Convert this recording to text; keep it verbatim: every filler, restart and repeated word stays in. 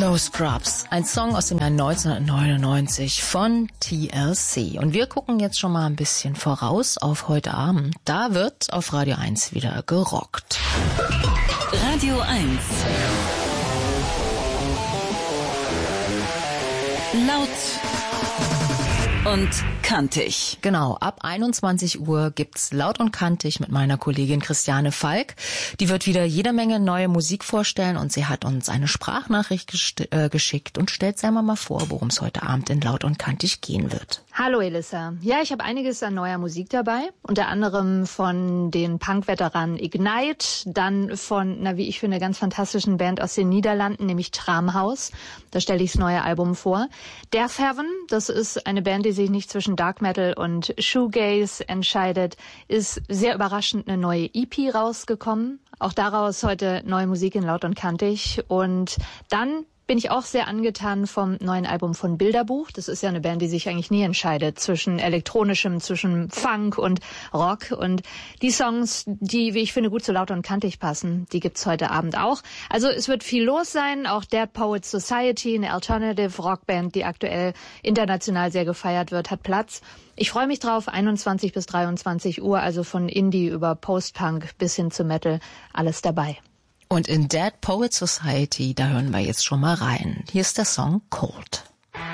No Scrubs, ein Song aus dem Jahr neunzehnhundertneunundneunzig von T L C. Und wir gucken jetzt schon mal ein bisschen voraus auf heute Abend. Da wird auf Radio eins wieder gerockt. Radio eins. Laut und kantig. Genau, ab einundzwanzig Uhr gibt's Laut und kantig mit meiner Kollegin Christiane Falk. Die wird wieder jede Menge neue Musik vorstellen und sie hat uns eine Sprachnachricht gest- äh, geschickt und stellt selber mal vor, worum es heute Abend in Laut und kantig gehen wird. Hallo Elissa. Ja, ich habe einiges an neuer Musik dabei, unter anderem von den Punk-Veteranen Ignite, dann von einer, wie ich finde, ganz fantastischen Band aus den Niederlanden, nämlich Tramhaus. Da stelle ich das neue Album vor. Death Heaven, das ist eine Band, die sich nicht zwischen Dark Metal und Shoegaze entscheidet, ist sehr überraschend eine neue E P rausgekommen. Auch daraus heute neue Musik in Laut und kantig. Und dann bin ich auch sehr angetan vom neuen Album von Bilderbuch. Das ist ja eine Band, die sich eigentlich nie entscheidet zwischen elektronischem, zwischen Funk und Rock. Und die Songs, die, wie ich finde, gut zu Laut und kantig passen, die gibt's heute Abend auch. Also es wird viel los sein. Auch Dead Poets Society, eine Alternative Rockband, die aktuell international sehr gefeiert wird, hat Platz. Ich freue mich drauf, einundzwanzig bis dreiundzwanzig Uhr, also von Indie über Post-Punk bis hin zu Metal, alles dabei. Und in Dead Poets Society, da hören wir jetzt schon mal rein. Hier ist der Song Cold.